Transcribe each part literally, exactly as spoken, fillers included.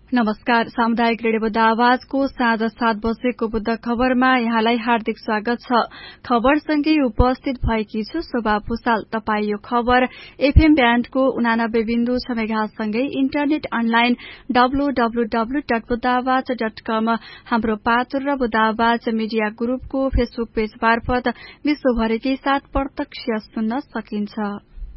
नमस्कार। सामुदायिक रेडियो बुद्ध आवाजको साँझ सात बजेको बुद्ध खबरमा यहाँलाई हार्दिक स्वागत छ। खबरसँगै उपस्थित भएकी छु शोभा भूषाल। तपाई यो खबर एफएम ब्यान्डको उनानब्बे बिन्दु छ मेगाहर्जसँगै internet online W W W dot Buddha आवाज डट कम, हाम्रो पात्र र बुद्ध आवाज मिडिया ग्रुपको फेसबुक पेज मार्फत विश्वभरिकै साथ प्रत्यक्ष सुन्न सकिन्छ।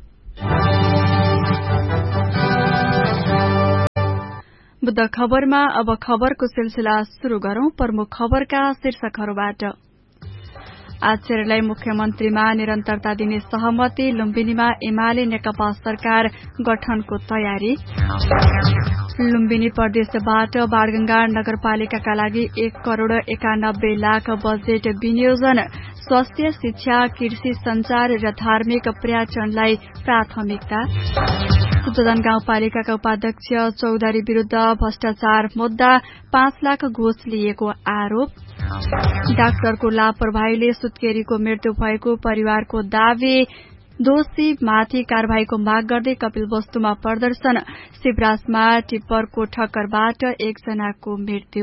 बुद्ध खबरमा अब खबरको सिलसिला शुरू गरौं। प्रमुख खबरका शीर्षकहरूबाट। आचार्यलाई मुख्यमन्त्रीमा निरन्तरता दिने सहमति, लुम्बिनीमा एमाले नेकपा सरकार गठनको तयारी। लुम्बिनी प्रदेशबाट बाणगंगा नगरपालिकाका लागि एक करोड़ एकानब्बे लाख बजेट विनियोजन। स्वास्थ्य, शिक्षा, कृषि, संचार र धार्मिक पर्यटनलाई प्राथमिकता। सुजन गाउँपालिकाका उपाध्यक्ष चौधरी विरूद्ध भ्रष्टाचार मुद्दा, पाँच लाख घुस लिएको आरोप। डाक्टरको लापरवाहीले सुत्केरीको मृत्यु भएको परिवारको दावी। दोषी माथि कार्यवाहीको माग गर्दै कपिलवस्तुमा प्रदर्शन। शिवराजमा टिप्परको ठक्करबाट एकजनाको मृत्यु।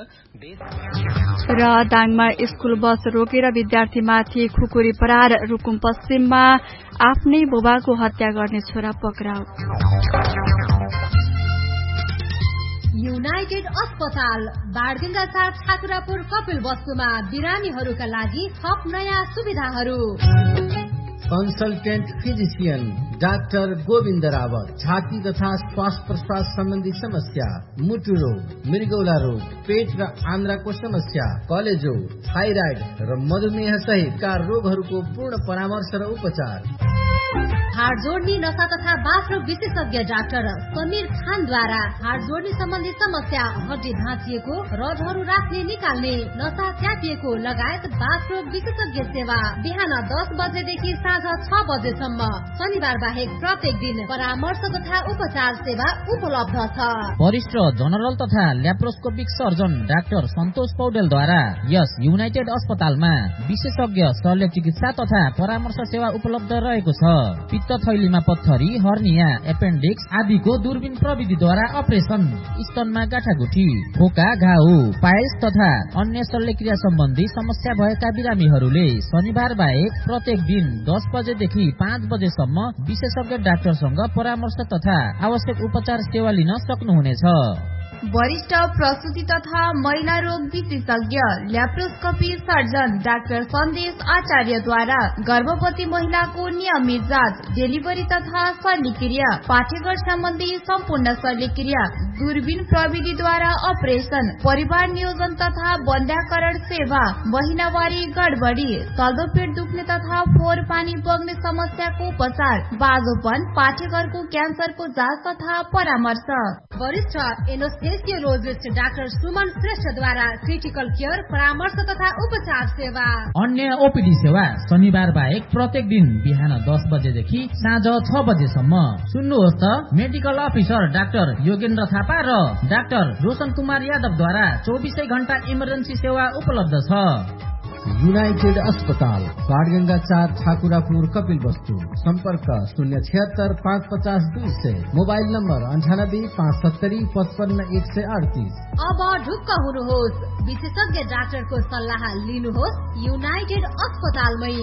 र दाङमा स्कूल बस रोकेर विद्यार्थीमाथि खुकुरी प्रहार। रुकुम पश्चिममा आफ्नै बुबाको हत्या गर्ने छोरा पक्राउ। युनाइटेड अस्पताल बाणगंगा चार ठाकुरापुर कपिलवस्तुमा बिरामीहरूका लागि थप नयाँ सुविधाहरू। Consultant physician doctor Govind Rawat. छाती तथा श्वास प्रश्वास सम्बन्धी समस्या, मुटु रोग, मृगौला रोग, पेट र आन्द्राको समस्या, कलेजो, थाइराइड र मधुमेह सहितका रोगहरूको पूर्ण परामर्श र उपचार। हाड जोड्ने नशा तथा बाथरुम विशेषज्ञ डाक्टर समीर खानद्वारा हाड जोड्ने सम्बन्धी समस्या, हड्डी भाँचिएको, रडहरू राख्ने निकाल्ने, नशा च्यापिएको लगायत बाथरुम विशेषज्ञ सेवा बिहान दस बजेदेखि साँझ छ बजेसम्म। शनिबार बाहेक प्रत्येक दिन परामर्श तथा उपचार सेवा उपलब्ध छ। वरिष्ठ जनरल तथा ल्याप्रोस्कोपिक सर्जन डाक्टर सन्तोष पौडेलद्वारा यस युनाइटेड अस्पतालमा विशेषज्ञ शल्य चिकित्सा तथा परामर्श सेवा उपलब्ध रहेको छ। पित्त थैलीमा पत्थरी, हर्निया, एपेन्डिक्स आदिको दूरबीन प्रविधिद्वारा अपरेशन, स्तनमा गाँठागुठी, खोका, घाउ, पाइल्स तथा अन्य शल्यक्रिया सम्बन्धी समस्या भएका बिरामीहरूले शनिबार बाहेक प्रत्येक दिन दस बजेदेखि पाँच बजेसम्म विशेषज्ञ डाक्टरसँग परामर्श तथा आवश्यक उपचार सेवा लिन सक्नुहुनेछ। वरिष्ठ प्रसुति तथा महिला रोग विशेषज्ञ ल्याप्रोस्कोपी सर्जन डाक्टर सन्देश आचार्यद्वारा गर्भवती महिलाको नियमित जाँच, डेलिभरी तथा शल्यक्रिया, पाठेघर सम्बन्धी सम्पूर्ण शल्यक्रिया, दूरबीन प्रविधिद्वारा अपरेशन, परिवार नियोजन तथा बन्ध्याकरण सेवा, महिनावारी गडबडी, चल्दो पेट दुख्ने तथा फोहोर पानी बग्ने समस्याको उपचार, बाजोपन, पाठेघरको क्यान्सरको जाँच तथा परामर्श। वरिष्ठ एनेस्थेसियोलोजिस्ट डाक्टर सुमन श्रेष्ठद्वारा क्रिटिकल केयर, परामर्श तथा उपचार सेवा। अन्य ओपीडी सेवा शनिबार बाहेक प्रत्येक दिन बिहान दस बजेदेखि साँझ छ बजेसम्म। सुन्नुहोस् त, medical officer doctor Yogendra Thapa र डाक्टर रोशन कुमार यादवद्वारा चौबिसै घण्टा इमर्जेन्सी सेवा उपलब्ध छ। युनाइटेड अस्पताल बाणगंगा चार ठाकुरापुर कपिलवस्तु। सम्पर्क शून्य छिहत्तर पाँच पचास दुई सय। मोबाइल नम्बर अन्ठानब्बे पाँच सत्तरी पचपन्न एक सय अडतिस। अब ढुक्क हुनुहोस्, विशेषज्ञ डाक्टरको सल्लाह लिनुहोस् युनाइटेड अस्पतालमै।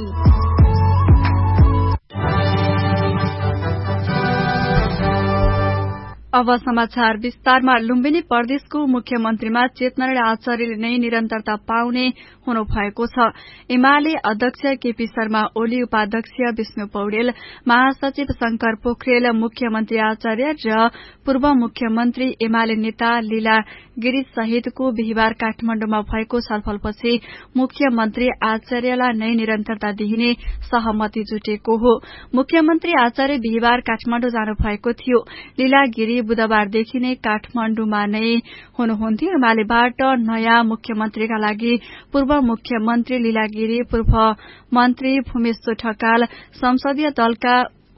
अब समाचार विस्तारमा। लुम्बिनी प्रदेशको मुख्यमन्त्रीमा चेतनारायण आचार्यले नै निरन्तरता पाउने हुनु भएको छ। एमाले अध्यक्ष केपी शर्मा ओली, उपाध्यक्ष विष्णु पौडेल, महासचिव शंकर पोखरेल, मुख्यमन्त्री आचार्य र पूर्व मुख्यमन्त्री एमाले नेता लीला गिरी सहितको बिहिबार काठमाण्डुमा भएको छलफलपछि मुख्यमन्त्री आचार्यलाई नै निरन्तरता दिइने सहमति जुटेको हो। मुख्यमन्त्री आचार्य बिहिबार काठमाण्डु जानु भएको थियो। लीला गिरी बुधबारदेखि नै काठमाण्डुमा नै हुनुहुन्थ्यो। एमालेबाट नयाँ मुख्यमन्त्रीका लागि पूर्व मुख्यमन्त्री लीला गिरी, पूर्व मन्त्री भूमेश्वर ठकाल, संसदीय दलका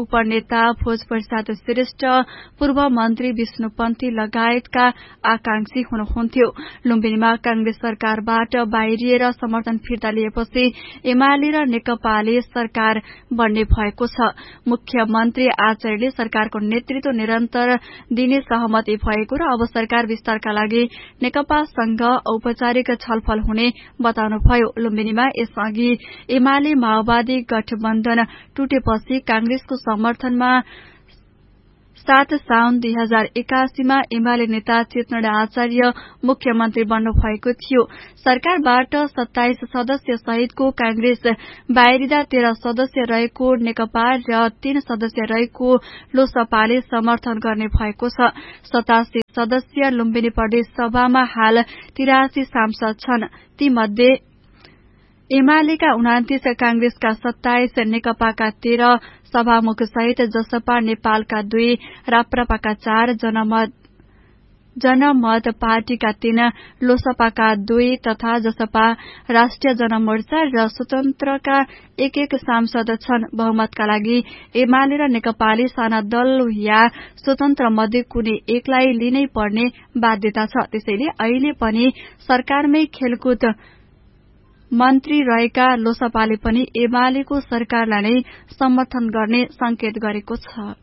उपनेता भोजप्रसाद श्रेष्ठ, पूर्व मन्त्री विष्णु पन्थी लगायतका आकांक्षी हुनुहुन्थ्यो। लुम्बिनीमा कांग्रेस सरकारबाट बाहिरिएर समर्थन फिर्ता लिएपछि एमाले र नेकपाले सरकार बन्ने भएको छ। मुख्यमन्त्री आचार्यले सरकारको नेतृत्व निरन्तर दिने सहमति भएको र अब सरकार विस्तारका लागि नेकपासँग औपचारिक छलफल हुने बताउनुभयो। लुम्बिनीमा यसअघि एमाले माओवादी गठबन्धन टुटेपछि कांग्रेसको समर्थनमा सात साउन दुई हजार एकासीमा एमाले नेता चेतन आचार्य मुख्यमन्त्री बन्नु भएको थियो। सरकारबाट सत्ताइस सदस्य सहितको कांग्रेस बाहिरिँदा तेह्र सदस्य रहेको नेकपा र तीन सदस्य रहेको लोसपाले समर्थन गर्ने भएको छ। सतासी सदस्य लुम्बिनी प्रदेश सभामा हाल तिरासी सांसद छन्। तीमध्ये एमालेका उनातीस, कांग्रेसका सत्ताइस, नेकपाका तेह्र, सभामुख सहित जसपा नेपालका दुई, राप्रपाका चार, जनमत जनमत पार्टीका तीन, लोसपाका दुई तथा जसपा राष्ट्रिय जनमोर्चा र स्वतन्त्रका एक एक सांसद छन्। बहुमतका लागि एमाले र नेकपाले साना दल या स्वतन्त्र मध्ये कुनै एकलाई लिनै पर्ने बाध्यता छ। त्यसैले अहिले पनि सरकारमै खेलकुद मन्त्री रहेका लोसपाले पनि एमालेको सरकारलाई नै समर्थन गर्ने संकेत गरेको छ।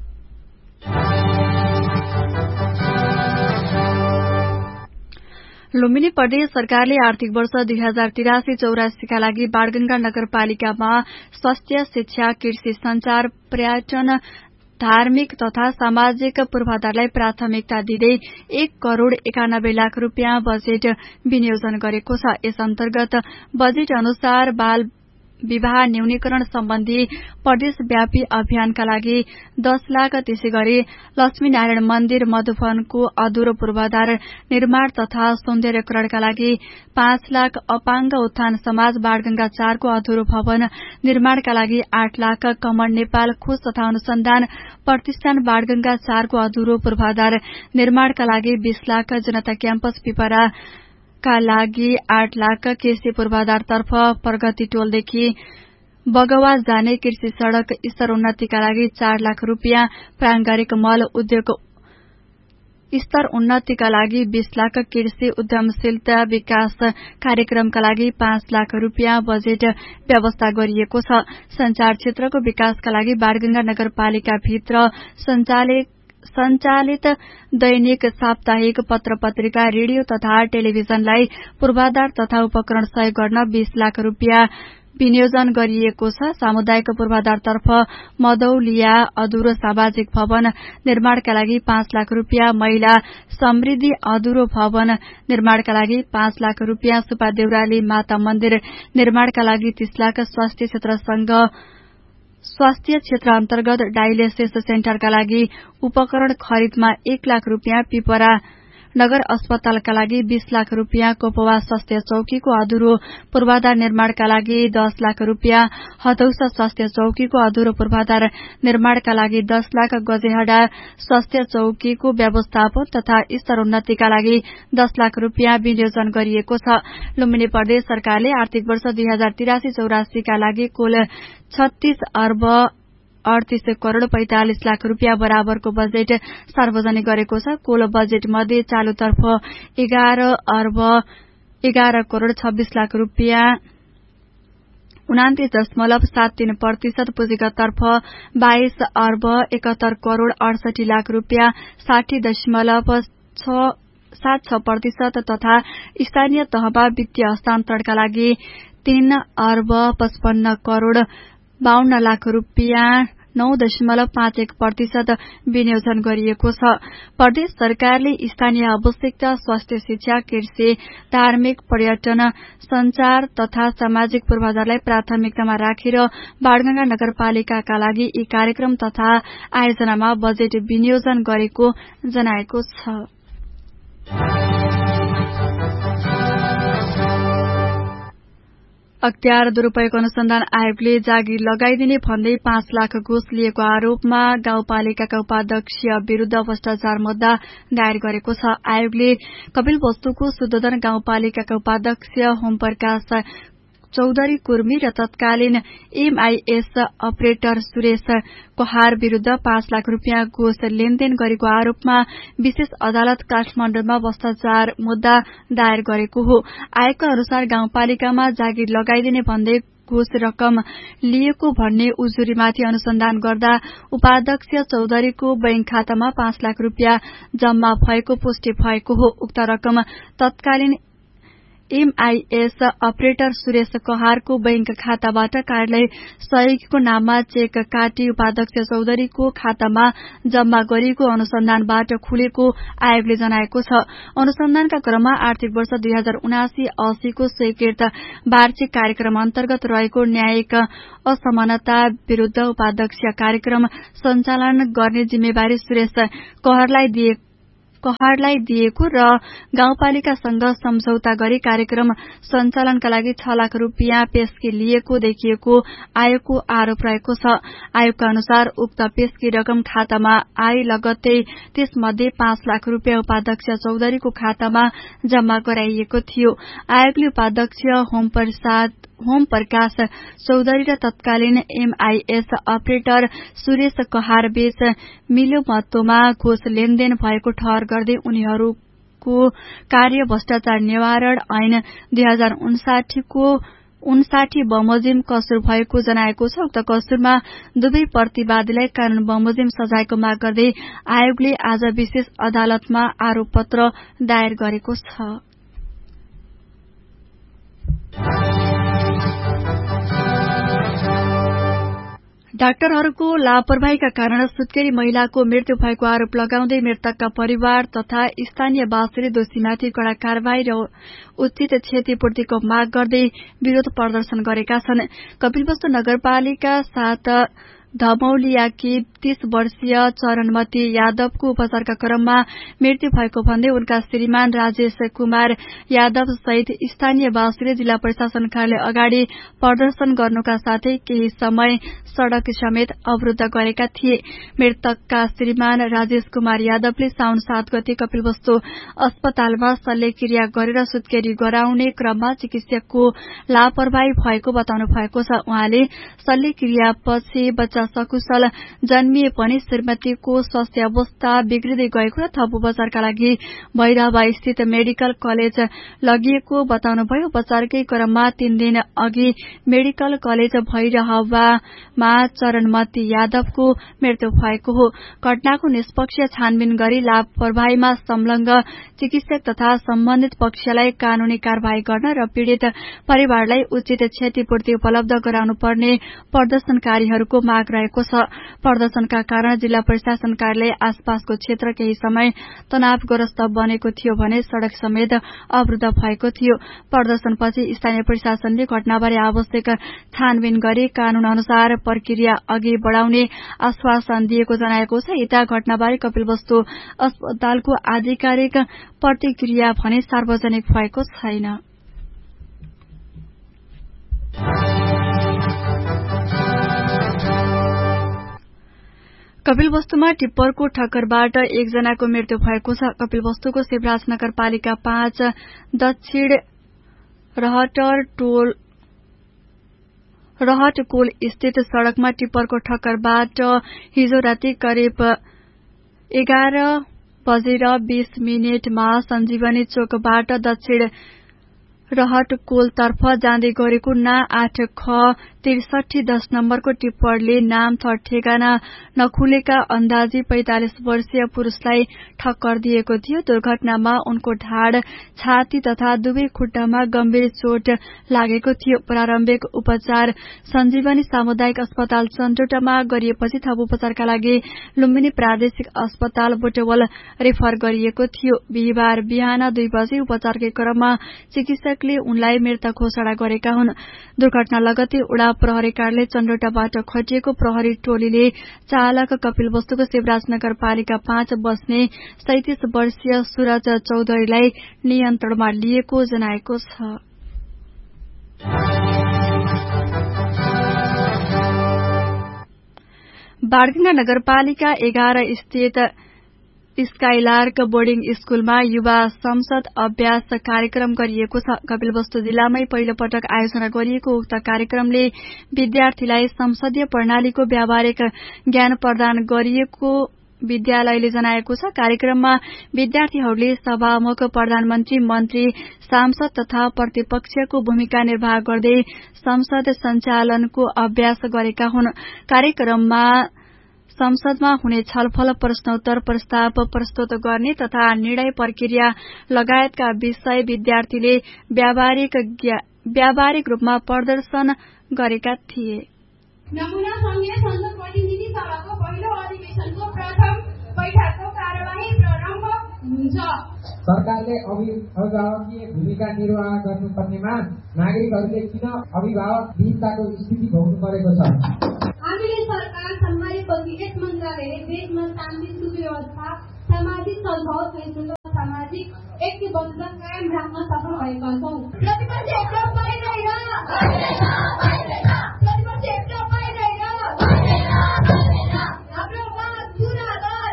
लुम्बिनी प्रदेश सरकारले आर्थिक वर्ष दुई हजार तिरासी चौरासीका लागि बाणगंगा नगरपालिकामा स्वास्थ्य, शिक्षा, कृषि, संचार, पर्यटन, धार्मिक तथा सामाजिक पूर्वाधारलाई प्राथमिकता दिँदै एक करोड़ एकानब्बे लाख रूपियाँ बजेट विनियोजन गरेको छ। यस अन्तर्गत बजेट अनुसार बाल विवाह न्यूनीकरण सम्बन्धी प्रदेशव्यापी अभियानका लागि दस लाख, त्यसै गरी लक्ष्मीनारायण मन्दिर मधुवनको अधुरो पूर्वाधार निर्माण तथा सौन्दर्यकरणका लागि पाँच लाख, अपाङ्ग उत्थान समाज बाणगंगा चारको अधुरो भवन निर्माणका लागि आठ लाख, कमल नेपाल खोज तथा अनुसन्धान प्रतिष्ठान बाणगंगा चारको अधुरो पूर्वाधार निर्माणका लागि बीस लाख, जनता क्याम्पस पिपरा का लागि आठ लाख, कृषि पूर्वाधारतर्फ प्रगति टोलदेखि बगवा जाने कृषि सड़क स्तर उन्नतिका लागि चार लाख रूपियाँ, प्रांगारिक मल उद्योग स्तर उन्नतिका लागि बीस लाख, कृषि उद्यमशीलता विकास कार्यक्रमका लागि पाँच लाख रूपियाँ बजेट व्यवस्था गरिएको छ। संचार क्षेत्रको विकासका लागि बाणगंगा नगरपालिका भित्र संचालित संचालित दैनिक, साप्ताहिक, पत्र पत्रिका, रेडियो तथा टेलिभिजनलाई पूर्वाधार तथा उपकरण सहयोग गर्न बीस लाख रूपियाँ विनियोजन गरिएको छ। सामुदायिक पूर्वाधारतर्फ मदौलिया अधुरो सामाजिक भवन निर्माणका लागि पाँच लाख रूपियाँ, महिला समृद्धि अधुरो भवन निर्माणका लागि पाँच लाख रूपियाँ, सुपा देउराली माता मन्दिर निर्माणका लागि तीस लाख, स्वास्थ्य क्षेत्रसँग स्वास्थ्य क्षेत्र अन्तर्गत डायलिसिस सेन्टरका लागि उपकरण खरिदमा एक लाख रूपियाँ, पिपरा नगर अस्पतालका लागि बीस लाख रूपियाँ, कोपवा स्वास्थ्य चौकीको अधुरो पूर्वाधार निर्माणका लागि दस लाख रूपियाँ, हदौसा स्वास्थ्य चौकीको अधुरो पूर्वाधार निर्माणका लागि दस लाख, गजेहडा स्वास्थ्य चौकीको व्यवस्थापन तथा स्तर उन्नतिका लागि दस लाख रूपियाँ विनियोजन गरिएको छ। लुम्बिनी प्रदेश सरकारले आर्थिक वर्ष दुई हजार तिरासी चौरासीका लागि कुल छत्तीस अर्ब अडतीस करोड़ पैंतालिस लाख रूपियाँ बराबरको बजेट सार्वजनिक गरेको छ। कुल बजेट मध्ये चालुतर्फ एघार अर्ब एघार करोड़ छब्बीस लाख रूपियाँ उनातीस दशमलव सात तीन प्रतिशत, पुँजीगततर्फ बाइस अर्ब एकहत्तर करोड़ अडसठी लाख रूपियाँ साठी दशमलव सात छ प्रतिशत तथा स्थानीय तहमा वित्तीय हस्तान्तरणका लागि तीन अर्ब पचपन्न करोड़ बाहन्न लाख रूपियाँ नौ दशमलव पाँच एक प्रतिशत विनियोजन गरिएको छ। प्रदेश सरकारले स्थानीय आवश्यकता, स्वास्थ्य, शिक्षा, कृषि, धार्मिक, पर्यटन, संचार तथा सामाजिक पूर्वाधारलाई प्राथमिकतामा राखेर बाणगंगा नगरपालिकाका लागि यी कार्यक्रम तथा आयोजनामा बजेट विनियोजन गरेको जनाएको छ। अख्तियार दुरूपयोग अनुसन्धान आयोगले जागिर लगाइदिने भन्दै पाँच लाख घुस लिएको आरोपमा गाउँपालिकाका उपाध्यक्ष विरूद्ध भ्रष्टाचार मुद्दा दायर गरेको छ। आयोगले कपिलवस्तुको शुद्धोधन गाउँपालिकाका उपाध्यक्ष होम प्रकाश चौधरी कुर्मी र तत्कालीन एमआईएस अपरेटर सुरेश कोहार विरूद्ध पाँच लाख रूपियाँ घुस लेनदेन गरेको आरोपमा विशेष अदालत काठमाडौँमा भ्रष्टाचार मुद्दा दायर गरेको हो। आयोगका अनुसार गाउँपालिकामा जागिर लगाइदिने भन्दै घुस रकम लिएको भन्ने उजुरीमाथि अनुसन्धान गर्दा उपाध्यक्ष चौधरीको बैंक खातामा पाँच लाख रूपियाँ जम्मा भएको पुष्टि भएको हो। उक्त रकम तत्कालीन एमआईएस अपरेटर सुरेश कहारको बैंक खाताबाट कार्यालय सहयोगीको नाममा चेक काटी उपाध्यक्ष चौधरीको खातामा जम्मा गरिएको अनुसन्धानबाट खुलेको आयोगले जनाएको छ। अनुसन्धानका क्रममा आर्थिक वर्ष दुई हजार उनासी अस्सीको स्वीकृत वार्षिक कार्यक्रम अन्तर्गत रहेको न्यायिक असमानता विरूद्ध उपाध्यक्ष कार्यक्रम सञ्चालन गर्ने जिम्मेवारी सुरेश कहारलाई दिएको कहारलाई दिएको र गाउँपालिकासँग सम्झौता गरी कार्यक्रम सञ्चालनका लागि छ लाख रूपियाँ पेस्की लिएको देखिएको आयोगको आरोप रहेको छ। आयोगका अनुसार उक्त पेस्की रकम खातामा आए लगत्तै त्यसमध्ये पाँच लाख रूपियाँ उपाध्यक्ष चौधरीको खातामा जम्मा गराइएको थियो। आयोगले उपाध्यक्ष होम प्रसाद होम प्रकाश चौधरी र तत्कालीन एमआईएस अपरेटर सुरेश कहार बीच मिलोमतोमा घुस लेनदेन भएको ठहर गर्दै उनीहरूको कार्य भ्रष्टाचार निवारण ऐन दुई हजार उन्साठीको उन्साठी बमोजिम कसुर भएको जनाएको छ। उक्त कसुरमा दुवै प्रतिवादीलाई कानून बमोजिम सजायको माग गर्दै आयोगले आज विशेष अदालतमा आरोप पत्र दायर गरेको छ। डाक्टरहरूको लापरवाहीका कारण सुत्केरी महिलाको मृत्यु भएको आरोप लगाउँदै मृतकका परिवार तथा स्थानीयवासीले दोषीमाथि कड़ा कार्यवाही र उचित क्षतिपूर्तिको माग गर्दै विरोध प्रदर्शन गरेका छन्। कपिलवस्तु नगरपालिका सात धमौलियाकी तीस वर्षीय चरणमती यादवको उपचारका क्रममा मृत्यु भएको भन्दै उनका श्रीमान राजेश कुमार यादव सहित स्थानीयवासीले जिल्ला प्रशासन कार्यालय अगाडि प्रदर्शन गर्नुका साथै केही समय सड़क समेत अवरूद्ध गरेका थिए। मृतकका श्रीमान राजेश कुमार यादवले साउन सात गते कपिलवस्तु अस्पतालमा शल्यक्रिया गरेर सुत्केरी गराउने क्रममा चिकित्सकको लापरवाही भएको बताउनु भएको छ। उहाँले शल्यक्रियापछि बच्चा सकुशल जन्मिए पनि श्रीमतीको स्वास्थ्य अवस्था बिग्रिँदै गएको र थप उपचारका लागि भैरहवा स्थित मेडिकल कलेज लगिएको बताउनुभयो। उपचारकै क्रममा तीन दिन अघि मेडिकल कलेज भैरहवामा चरणमती यादवको मृत्यु भएको हो। घटनाको निष्पक्ष छानबिन गरी लापरवाहीमा संलग्न चिकित्सक तथा सम्बन्धित पक्षलाई कानूनी कार्यवाही गर्न र पीड़ित परिवारलाई उचित क्षतिपूर्ति उपलब्ध गराउनुपर्ने प्रदर्शनकारीहरूको माग रहेको छ। प्रदर्शनका कारण जिल्ला प्रशासन कार्यालय आसपासको क्षेत्र केही समय तनावग्रस्त बनेको थियो भने सड़क समेत अवरूद्ध भएको थियो। प्रदर्शनपछि स्थानीय प्रशासनले घटनाबारे आवश्यक छानबिन गरी कानून अनुसार प्रक्रिया अघि बढ़ाउने आश्वासन दिएको जनाएको छ। यता घटनाबारे कपिलवस्तु अस्पतालको आधिकारिक प्रतिक्रिया भने सार्वजनिक भएको छैन। कपिलवस्तुमा टिप्परको ठक्करबाट एकजनाको मृत्यु भएको छ। कपिलवस्तुको शिवराज नगरपालिका पाँच दक्षिण रहटर टोल रहटकोल स्थित सड़कमा टिप्परको ठक्करबाट हिजो राति करिब एघार बजेर बीस मिनटमा सञ्जीवनी चोकबाट दक्षिण रहटकोलतर्फ जाँदै गरेको ना आठ ख त्रिसठी दश नम्बरको टिप्परले नाम छ ठेगाना नखुलेका अन्दाजी पैंतालिस वर्षीय पुरूषलाई ठक्कर दिएको थियो। दुर्घटनामा उनको ढाड छाती तथा दुवै खुट्टामा गम्भीर चोट लागेको थियो। प्रारम्भिक उपचार सञ्जीवनी सामुदायिक अस्पताल चन्डोटामा गरिएपछि थप उपचारका लागि लुम्बिनी प्रादेशिक अस्पताल बुटवल रेफर गरिएको थियो। बिहिबार बिहान दुई बजे उपचारकै क्रममा चिकित्सकले उनलाई मृत घोषणा गरेका हुन्। दुर्घटना लगतै उडा प्रहरी कार्यालय चन्डोटाबाट खटिएको प्रहरी टोलीले चालक कपिलवस्तुको शिवराज नगरपालिका पाँच बस्ने सैंतीस वर्षीय सूरज चौधरीलाई नियन्त्रणमा लिएको जनाएको छ। बाड़गिना नगरपालिका एघार स्थित स्काइलार्क बोर्डिङ स्कूलमा युवा संसद अभ्यास कार्यक्रम गरिएको छ। कपिलवस्तु जिल्लामै पहिलो पटक आयोजना गरिएको उक्त कार्यक्रमले विद्यार्थीलाई संसदीय प्रणालीको व्यावहारिक ज्ञान प्रदान गरिएको विद्यालयले जनाएको छ। कार्यक्रममा विद्यार्थीहरूले सभामुख, प्रधानमन्त्री, मन्त्री, सांसद तथा प्रतिपक्षको भूमिका निर्वाह गर्दै संसद सञ्चालनको अभ्यास गरेका हुन्। कार्यक्रममा संसदमा हुने छलफल, प्रश्नोत्तर, प्रस्ताव प्रस्तुत गर्ने तथा निर्णय प्रक्रिया लगायतका विषय विद्यार्थीले व्यावहारिक व्यावहारिक रूपमा प्रदर्शन गरेका थिए। नमुना संघीय संसद प्रतिनिधि सभाको पहिलो अधिवेशनको प्रथम बैठकको कार्यवाही प्रारम्भ हुन्छ। सरकारले अभिभावकीय भूमिका निर्वाह गर्नुपर्नेमा नागरिकहरूले किन अभिभावक विहीनताको स्थिति भोग्नु परेको छ? हामीले सरकार सम्हालेपछि यस मन्त्रालयले देशमा शान्ति, सुव्यवस्था, सामाजिक सद्भाव, सहिष्णुता, सामाजिक ऐक्यबद्धता कायम राख्न सफल भएका छौँ। प्रतिपक्ष एकता पाइँदैन, प्रतिपक्ष एकता पाइँदैन, हाम्रो माग पूरा गर,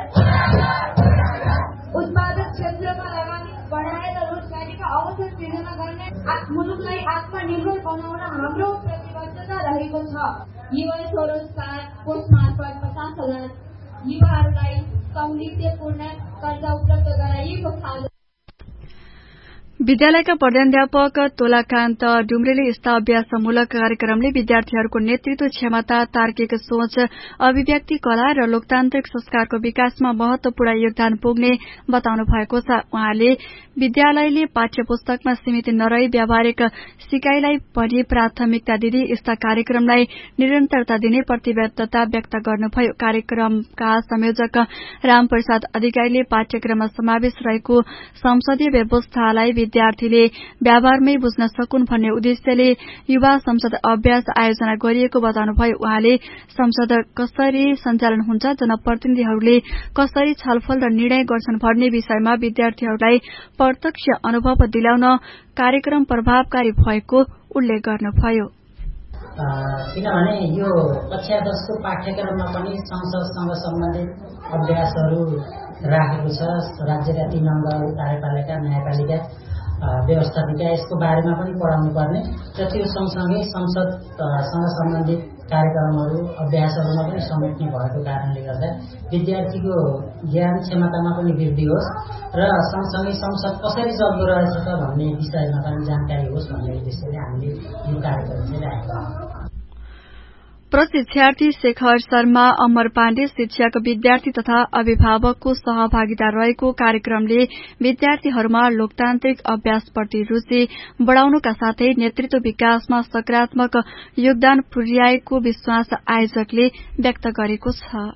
उत्पादक क्षेत्रमा लगानी बढाएर रोजगारीका अवसर सृजना गर्ने मुलुकलाई आत्मनिर्भर बनाउन हाम्रो प्रतिबद्धता रहेको छ। युवा स्वरोजगार कोष मार्फत पचास हजार युवाहरूलाई सौलित्यपूर्ण कर्जा उपलब्ध गराइएको छ। विद्यालयका प्रधानाध्यापक तोलाकान्त डुम्रेले यस्ता अभ्यासमूलक कार्यक्रमले विद्यार्थीहरूको नेतृत्व क्षमता, तार्किक सोच, अभिव्यक्ति कला र लोकतान्त्रिक संस्कारको विकासमा महत्वपूर्ण योगदान पुग्ने बताउनु भएको छ। उहाँले विद्यालयले पाठ्य पुस्तकमा सीमित नरही व्यावहारिक सिकाइलाई पनि प्राथमिकता दिँदै यस्ता कार्यक्रमलाई निरन्तरता दिने प्रतिबद्धता व्यक्त गर्नुभयो। कार्यक्रमका संयोजक रामप्रसाद अधिकारीले पाठ्यक्रममा समावेश रहेको संसदीय व्यवस्थालाई विद्यार्थीले व्यवहारमै बुझ्न सकुन् भन्ने उद्देश्यले युवा संसद अभ्यास आयोजना गरिएको बताउनुभयो। उहाँले संसद कसरी सञ्चालन हुन्छ, जनप्रतिनिधिहरूले कसरी छलफल र निर्णय गर्छन् भन्ने विषयमा विद्यार्थीहरूलाई प्रत्यक्ष अनुभव दिलाउन कार्यक्रम प्रभावकारी भएको उल्लेख गर्नुभयो। किनभने यो कक्षा दसको पाठ्यक्रममा पनि संसदसँग सम्बन्धित अभ्यासहरू राखेको छ। राज्यका तीन अङ्ग कार्यपालिका, न्यायपालिका, व्यवस्थापिका यसको बारेमा पनि पढाउनु पर्ने र त्यो सँगसँगै संसदसँग सम्बन्धित कार्यक्रमहरू, अभ्यासहरूमा पनि समेट्ने भएको कारणले गर्दा विद्यार्थीको ज्ञान क्षमतामा पनि वृद्धि होस् र सँगसँगै संसद कसरी चल्दो रहेछ त भन्ने विषयमा पनि जानकारी होस् भन्ने उद्देश्यले हामीले यो कार्यक्रम चाहिँ राखेका छौँ। प्रशिक्षार्थी शेखर शर्मा, अमर पाण्डे, शिक्षक, विद्यार्थी तथा अभिभावकको सहभागिता रहेको कार्यक्रमले विद्यार्थीहरूमा लोकतान्त्रिक अभ्यासप्रति रुचि बढ़ाउनुका साथै नेतृत्व विकासमा सकारात्मक योगदान पुर्याएको विश्वास आयोजकले व्यक्त गरेको छ।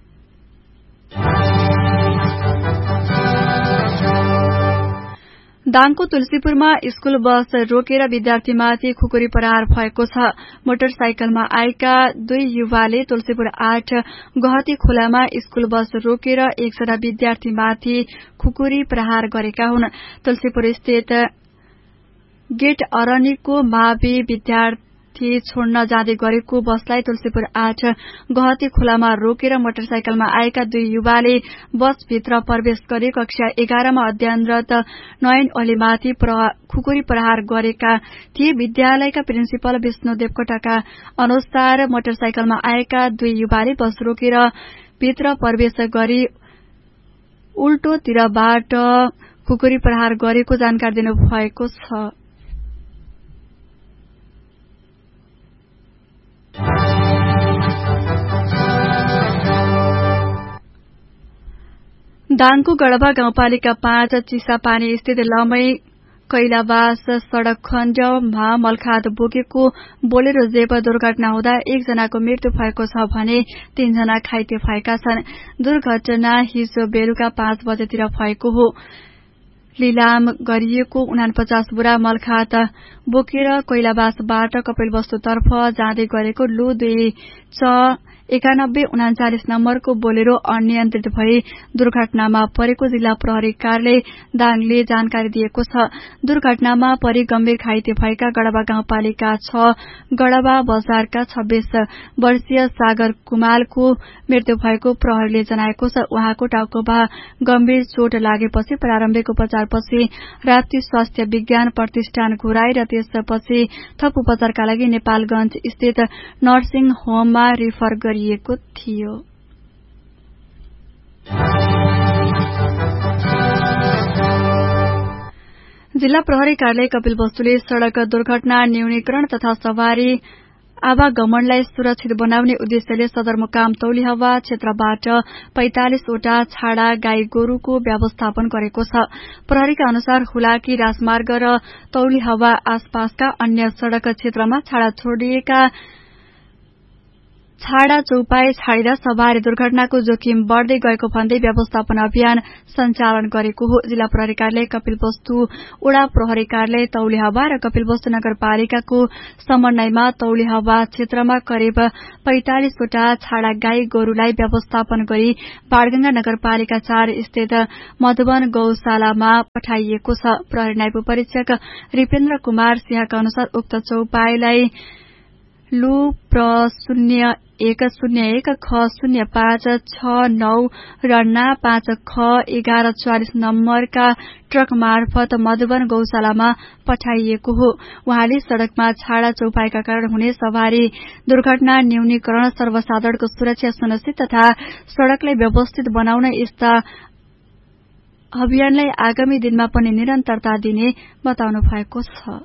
दाङको तुलसीपुरमा स्कूल बस रोकेर विद्यार्थीमाथि खुकुरी प्रहार भएको छ। मोटरसाइकलमा आएका दुई युवाले तुलसीपुर आठ गहती खोलामा स्कूल बस रोकेर एकजना विद्यार्थीमाथि खुकुरी प्रहार गरेका हुन्। तुलसीपुर स्थित गेट अरनीको मावि विद्यार्थी छोड्न जाँदै गरेको बसलाई तुलसीपुर आठ गहती खोलामा रोकेर मोटरसाइकलमा आएका दुई युवाले बसभित्र प्रवेश गरी कक्षा एघारमा अध्ययनरत नयन ओलीमाथि खुकुरी प्रहार गरेका थिए। विद्यालयका प्रिन्सिपल विष्णु देवकोटाका अनुसार मोटरसाइकलमा आएका दुई युवाले बस रोकेर भित्र प्रवेश गरी उल्टोतिरबाट खुकुरी प्रहार गरेको जानकारी दिनुभएको छ। दाङको गढवा गाउँपालिका पाँच चिसापानी स्थित लमै कैलावास सड़क खण्डमा मलखाद बोकेको बोलेरो जेप दुर्घटना हुँदा एकजनाको मृत्यु भएको छ भने तीनजना घाइते भएका छन्। दुर्घटना हिजो बेलुका पाँच बजेतिर भएको हो। लिलाम गरिएको उनापचास बुरा मलखात बोकेर कैलावासबाट कपिलवस्तुतर्फ जाँदै गरेको लु दुई च एकानब्बे उनाचालिस नम्बरको बोलेरो अनियन्त्रित भई दुर्घटनामा परेको जिल्ला प्रहरी कार्यालय दाङले जानकारी दिएको छ। दुर्घटनामा परि गम्भीर घाइते भएका गडबा गाउँपालिका छ गडबा बजारका छब्बीस वर्षीय सागर कुमालको मृत्यु भएको प्रहरीले जनाएको छ। उहाँको टाउकोमा गम्भीर चोट लागेपछि प्रारम्भिक उपचारपछि राप्ती स्वास्थ्य विज्ञान प्रतिष्ठान घुराई र त्यसपछि थप उपचारका लागि नेपालगंज स्थित नर्सिङ होममा रिफर गरिएको थियो। जिल्ला प्रहरी कार्यालय कपिलवस्तुले सड़क दुर्घटना न्यूनीकरण तथा सवारी आवागमनलाई सुरक्षित बनाउने उद्देश्यले सदरमुकाम तौलिहवा क्षेत्रबाट पैंतालिसवटा छाडा गाई गोरूको व्यवस्थापन गरेको छ। प्रहरीका अनुसार हुलाकी राजमार्ग र तौलिहवा आसपासका अन्य सड़क क्षेत्रमा छाडा छोडिएका छाडा चौपाई छाडेर सवारी दुर्घटनाको जोखिम बढ़दै गएको भन्दै व्यवस्थापन अभियान सञ्चालन गरेको हो। जिल्ला प्रहरी कार्यालय कपिलवस्तु ओडा प्रहरी कार्यालय तौलिहवा र कपिलवस्तु नगरपालिकाको समन्वयमा तौलिहवा क्षेत्रमा करिब पैंतालिसवटा छाडा गाई गोरूलाई व्यवस्थापन गरी बाणगंगा नगरपालिका चार स्थित मधुवन गौशालामा पठाइएको छ। प्रहरी नायब परीक्षक रिपेन्द्र कुमार सिंहका अनुसार उक्त चौपाईलाई लु प्र शून्य एक शून्य एक ख शून्य पाँच छ नौ र ना पाँच ख एघार चौवालिस नम्बरका ट्रक मार्फत मधुवन गौशालामा पठाइएको हो। उहाँले सड़कमा छाडा चौपाईका कारण हुने सवारी दुर्घटना न्यूनीकरण सर्वसाधारणको सुरक्षा सुनिश्चित तथा सड़कलाई व्यवस्थित बनाउन यस्ता अभियानलाई आगामी दिनमा पनि निरन्तरता दिने बताउनु भएको छ।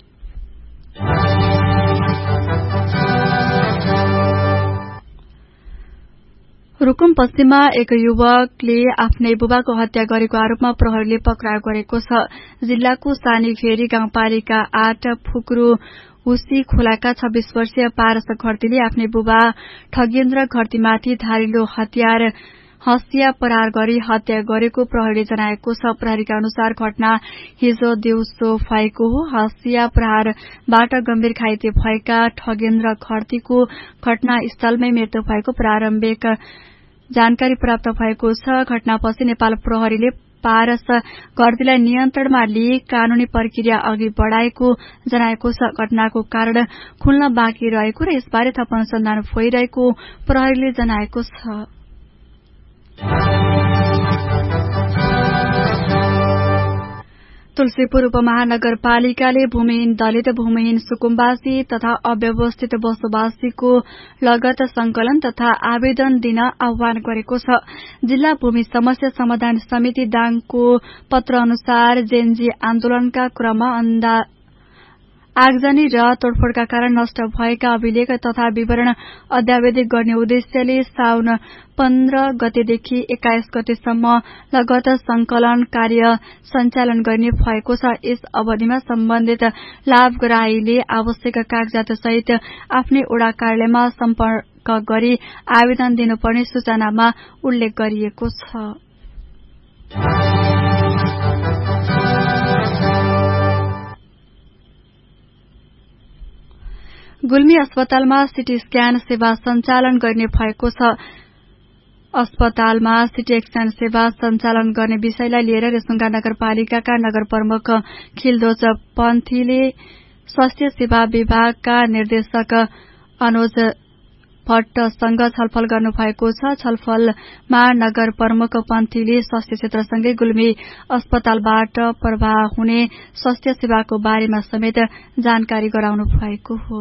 रुकुम पश्चिममा एक युवकले आफ्नै बुबाको हत्या गरेको आरोपमा प्रहरीले पक्राउ गरेको छ। जिल्लाको सानीफेरी गाउँपालिका आठ फुक्रू हुसी खोलाका छब्बीस वर्षीय पारस घरतीले आफ्नै बुबा ठगेन्द्र घरतीमाथि धारिलो हतियार हँसिया प्रहार गरी हत्या गरेको प्रहरीले जनाएको छ। प्रहरीका अनुसार घटना हिजो दिउँसो भएको हो। हँसिया प्रहारबाट गम्भीर घाइते भएका ठगेन्द्र घरतीको घटनास्थलमै मृत्यु भएको प्रारम्भिक जानकारी प्राप्त भएको छ। घटनापछि नेपाल प्रहरीले पारस घरतीलाई नियन्त्रणमा लिई कानूनी प्रक्रिया अघि बढ़ाएको जनाएको छ। घटनाको कारण खुल्न बाँकी रहेको र यसबारे थप अनुसन्धान भइरहेको प्रहरीले जनाएको छ। तुलसीपुर उपमहानगरपालिकाले भूमिहीन दलित भूमिहीन सुकुम्बासी तथा अव्यवस्थित बसोबासीको लगत संकलन तथा आवेदन दिन आह्वान गरेको छ। जिल्ला भूमि समस्या समाधान समिति दाङको पत्र अनुसार जेनजी आन्दोलनका क्रममा अन्दा आगजनी र तोडफोडका कारण नष्ट भएका अभिलेख तथा विवरण अद्यावधिक गर्ने उद्देश्यले साउन पन्ध्र गतेदेखि एक्काइस गतेसम्म लगत संकलन कार्य सञ्चालन गर्ने भएको छ। यस अवधिमा सम्बन्धित लाभग्राहीले आवश्यक कागजात सहित आफ्नै ओडा कार्यालयमा सम्पर्क गरी आवेदन दिनुपर्ने सूचनामा उल्लेख गरिएको छ। गुल्मी अस्पतालमा सीटी स्क्यान सेवा सञ्चालन गर्ने भएको छ। अस्पतालमा सीटी स्क्यान सेवा सञ्चालन गर्ने विषयलाई लिएर रेसुङ्गा नगरपालिकाका नगर प्रमुख खिलदोज पन्थीले स्वास्थ्य सेवा विभागका निर्देशक अनुज भट्टसँग छलफल गर्नुभएको छ। छलफलमा नगर प्रमुख पन्थीले स्वास्थ्य क्षेत्रसँगै गुल्मी अस्पतालबाट प्रवाह हुने स्वास्थ्य सेवाको बारेमा समेत जानकारी गराउनु भएको हो।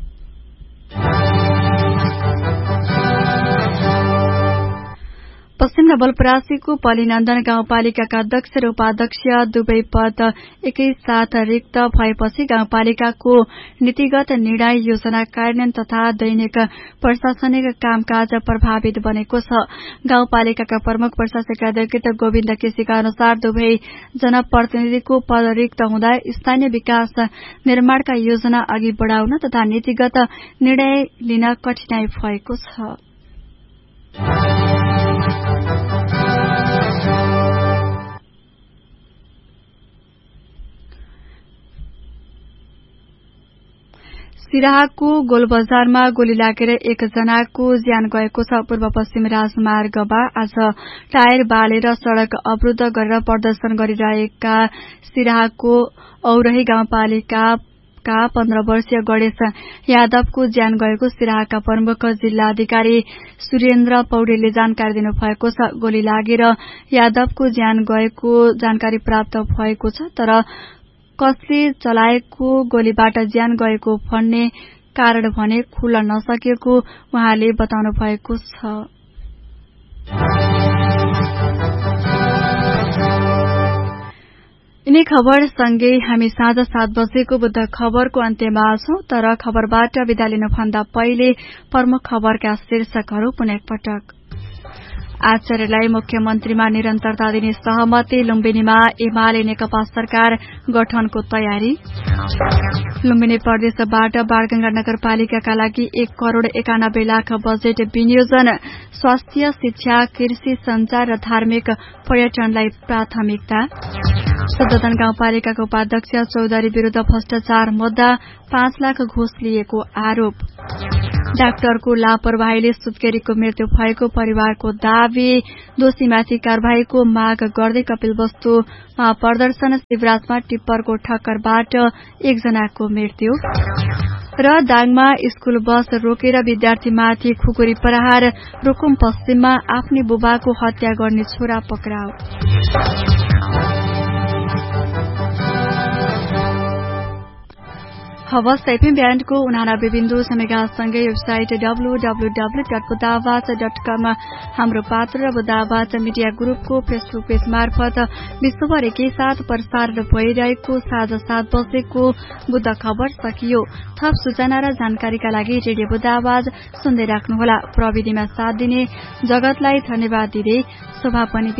पश्चिम नवलपरासीको पलिनन्दन गाउँपालिकाका अध्यक्ष र उपाध्यक्ष दुवै पद एकैसाथ रिक्त भएपछि गाउँपालिकाको नीतिगत निर्णय योजना कार्यान्वयन तथा दैनिक प्रशासनिक कामकाज प्रभावित बनेको छ। गाउँपालिकाका प्रमुख प्रशासकीय अधिकृत गोविन्द केसीका अनुसार दुवै जनप्रतिनिधिको पद रिक्त हुँदा स्थानीय विकास निर्माणका योजना अघि बढ़ाउन तथा नीतिगत निर्णय लिन कठिनाई भएको छ। सिराहाको गोलबजारमा गोली लागेर एकजनाको ज्यान गएको छ। पूर्व पश्चिम राजमार्गमा आज टायर बालेर सड़क अवरुद्ध गरेर प्रदर्शन गरिरहेका सिराहाको औरही गाउँपालिका का पन्ध्र वर्षीय गणेश यादवको ज्यान गएको सिराहाका प्रमुख जिल्लाधिकारी सुरेन्द्र पौडेलले जानकारी दिनुभएको छ। गोली लागेर यादवको ज्यान गएको जानकारी प्राप्त भएको छ, तर कसले चलाएको गोलीबाट ज्यान गएको भन्ने कारण भने खुल्न नसकेको उहाँले बताउनु भएको छ। यिनै खबर सँगै हामी साँझ सात बजेको बुद्ध खबरको अन्त्यमा छौं, तर खबरबाट विदा लिनुभन्दा पहिले प्रमुख खबरका शीर्षकहरू पुनः एकपटक। आचार्यलाई मुख्यमन्त्रीमा निरन्तरता दिने सहमति, लुम्बिनीमा एमाले नेकपा सरकार गठनको तयारी। लुम्बिनी प्रदेशबाट बाणगंगा नगरपालिकाका लागि एक करोड़ एकानब्बे लाख बजेट विनियोजन। स्वास्थ्य, शिक्षा, कृषि, संचार र धार्मिक पर्यटनलाई प्राथमिकता। सदन गाउँपालिकाको उपाध्यक्ष चौधरी विरूद्ध भ्रष्टाचार मुद्दा, पाँच लाख घुस लिएको आरोप। डाक्टरको लापरवाहीले सुत्केरीको मृत्यु भएको परिवारको दावी। दोषीमाथि कार्यवाहीको माग गर्दै कपिलवस्तुमा प्रदर्शन। शिवराजमा टिप्परको ठक्करबाट एकजनाको मृत्यु। र दाङमा स्कूल बस रोकेर विद्यार्थीमाथि खुकुरी प्रहार। रुकुम पश्चिममा आफ्नै बुबाको हत्या गर्ने छोरा पक्राउ। हवस्, एफएम ब्यान्डको उनानब्बे बिन्दु समेगासँगै website W W W dot बुदावाच dot कम, हाम्रो पात्र र बुदावाच मिडिया ग्रुपको फेसबुक पेज मार्फत विश्वभर एकैसाथ प्रसारण भइरहेको साँझ सात बजेको बुद्ध खबर सकियो। थप सूचना र जानकारीका लागि रेडियो बुदावाज सुन्दै राख्नुहोला। प्रविधिमा साथ दिने जगतलाई धन्यवाद दिँदै शोभा पनि